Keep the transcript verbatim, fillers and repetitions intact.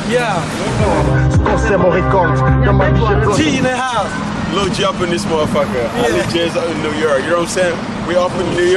Yeah. G in the house. Lil G up in this motherfucker. Yeah. I live J's out in New York. You know what I'm saying? We off in New York.